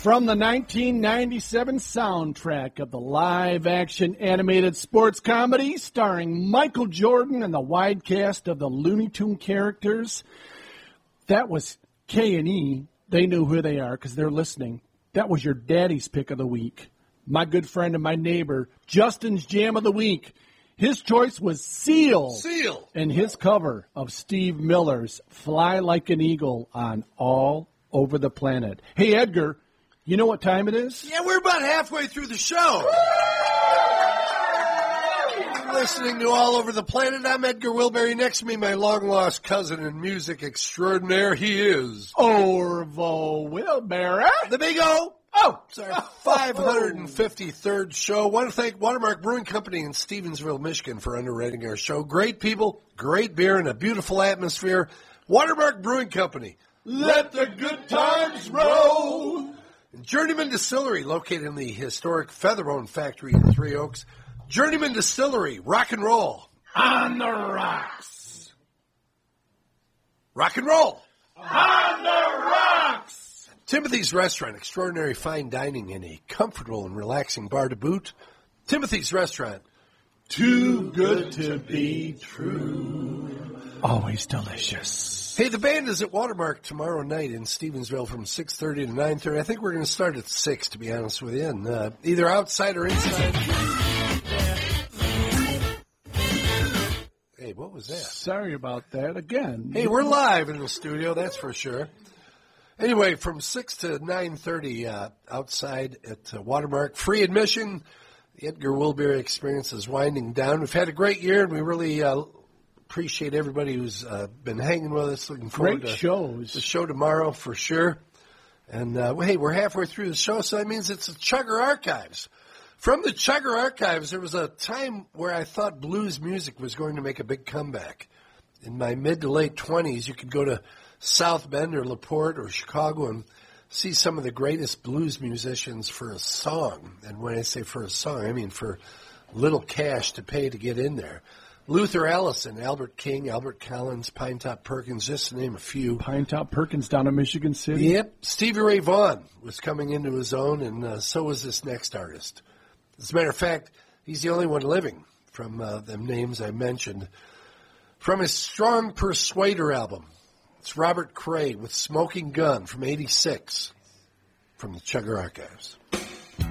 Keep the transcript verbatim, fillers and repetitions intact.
From the nineteen ninety-seven soundtrack of the live-action animated sports comedy starring Michael Jordan and the wide cast of the Looney Tunes characters, that was K and E. They knew who they are because they're listening. That was your daddy's pick of the week. My good friend and my neighbor, Justin's Jam of the Week. His choice was Seal. Seal. And his cover of Steve Miller's Fly Like an Eagle on All Over the Planet. Hey, Edgar, you know what time it is? Yeah, we're about halfway through the show. You're listening to All Over the Planet. I'm Edgar Wilbury. Next to me, my long-lost cousin and music extraordinaire. He is Orville Wilbury. The Big O. Oh, it's our five hundred fifty-third show. I want to thank Watermark Brewing Company in Stevensville, Michigan for underwriting our show. Great people, great beer, and a beautiful atmosphere. Watermark Brewing Company. Let the good times roll. Journeyman Distillery, located in the historic Featherbone Factory in Three Oaks. Journeyman Distillery, rock and roll. On the rocks. Rock and roll. On the rocks. Timothy's Restaurant, extraordinary fine dining in a comfortable and relaxing bar to boot. Timothy's Restaurant. Too good to be true. Always delicious. Hey, the band is at Watermark tomorrow night in Stevensville from six thirty to nine thirty. I think we're going to start at six, to be honest with you, and uh, either outside or inside. Hey, what was that? Sorry about that again. Hey, we're live in the studio, that's for sure. Anyway, from six to nine thirty uh, outside at uh, Watermark, free admission. The Edgar Wilbury experience is winding down. We've had a great year, and we really uh, appreciate everybody who's uh, been hanging with us. Looking forward Great to shows. the show tomorrow for sure. And, uh, well, hey, we're halfway through the show, so that means it's the Chugger Archives. From the Chugger Archives, there was a time where I thought blues music was going to make a big comeback. In my mid to late twenties, you could go to South Bend or LaPorte or Chicago and see some of the greatest blues musicians for a song. And when I say for a song, I mean for little cash to pay to get in there. Luther Allison, Albert King, Albert Collins, Pinetop Perkins, just to name a few. Pinetop Perkins down in Michigan City. Yep. Stevie Ray Vaughan was coming into his own, and uh, so was this next artist. As a matter of fact, he's the only one living from uh, the names I mentioned. From his Strong Persuader album, it's Robert Cray with Smoking Gun from eighty-six from the Chugger Archives.